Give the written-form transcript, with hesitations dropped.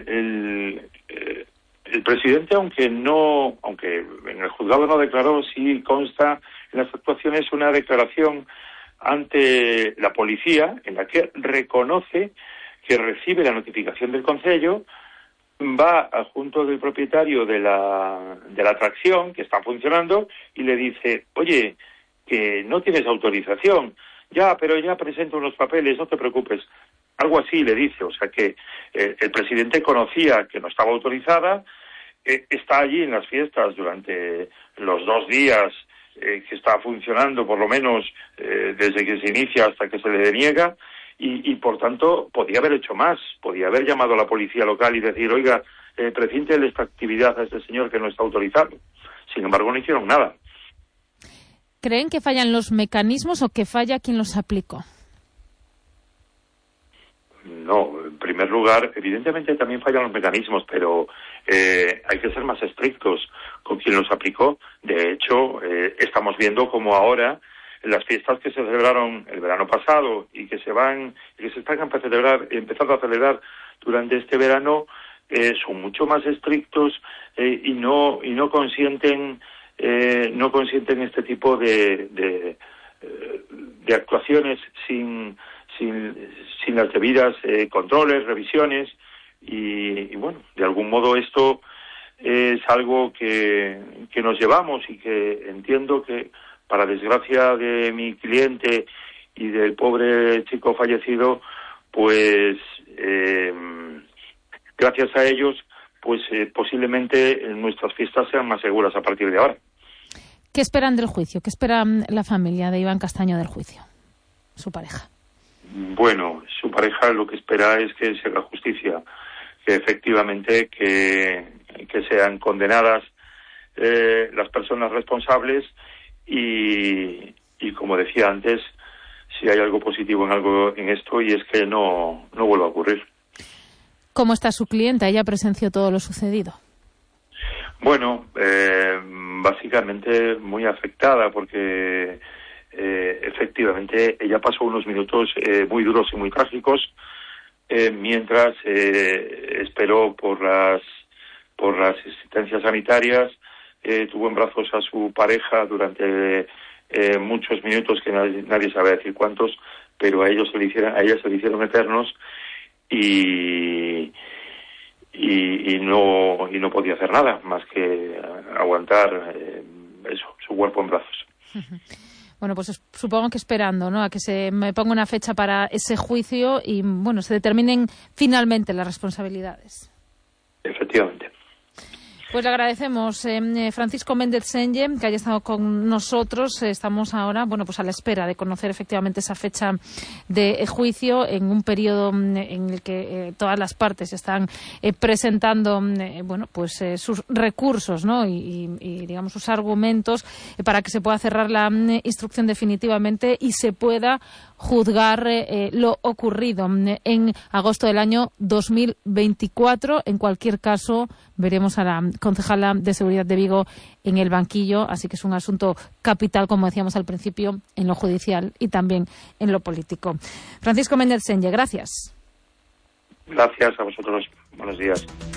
el presidente, aunque en el juzgado no declaró, sí consta en las actuaciones una declaración ante la policía en la que reconoce que recibe la notificación del concello, va junto del propietario de la atracción que está funcionando y le dice: oye, que no tienes autorización, pero ya presento unos papeles, no te preocupes. Algo así le dice, o sea que el presidente conocía que no estaba autorizada, está allí en las fiestas durante los 2 días que está funcionando, por lo menos desde que se inicia hasta que se le deniega, y por tanto podía haber hecho más, podía haber llamado a la policía local y decir: oiga, presíntele esta actividad a este señor que no está autorizado. Sin embargo, no hicieron nada. ¿Creen que fallan los mecanismos o que falla quien los aplicó? No, en primer lugar, evidentemente también fallan los mecanismos, pero hay que ser más estrictos con quien los aplicó. De hecho, estamos viendo como ahora las fiestas que se celebraron el verano pasado y que se están empezando a celebrar durante este verano son mucho más estrictos y no consienten este tipo de actuaciones sin las debidas controles, revisiones y bueno, de algún modo esto es algo que nos llevamos y que entiendo que, para desgracia de mi cliente y del pobre chico fallecido, pues gracias a ellos, pues posiblemente nuestras fiestas sean más seguras a partir de ahora. ¿Qué esperan del juicio? ¿Qué espera la familia de Iván Castaño del juicio? Su pareja. Bueno, su pareja lo que espera es que se haga justicia, que efectivamente que sean condenadas las personas responsables y como decía antes, si hay algo positivo en esto, y es que no vuelva a ocurrir. ¿Cómo está su clienta? ¿Ella presenció todo lo sucedido? Bueno, básicamente muy afectada porque efectivamente ella pasó unos minutos muy duros y muy trágicos mientras esperó por las asistencias sanitarias. Tuvo en brazos a su pareja durante muchos minutos, que nadie sabe decir cuántos, pero a ella se le hicieron eternos y no podía hacer nada más que aguantar su cuerpo en brazos. Bueno, pues supongo que esperando, ¿no?, a que se me ponga una fecha para ese juicio y, bueno, se determinen finalmente las responsabilidades. Efectivamente. Pues le agradecemos, Francisco Méndez Senlle, que haya estado con nosotros. Estamos ahora, bueno, pues a la espera de conocer efectivamente esa fecha de juicio en un periodo en el que todas las partes están presentando, bueno, pues sus recursos, ¿no?, y digamos sus argumentos para que se pueda cerrar la instrucción definitivamente y se pueda juzgar lo ocurrido en agosto del año 2024. En cualquier caso, veremos a la concejala de Seguridad de Vigo en el banquillo, así que es un asunto capital, como decíamos al principio, en lo judicial y también en lo político. Francisco Méndez Senlle, gracias. Gracias a vosotros. Buenos días.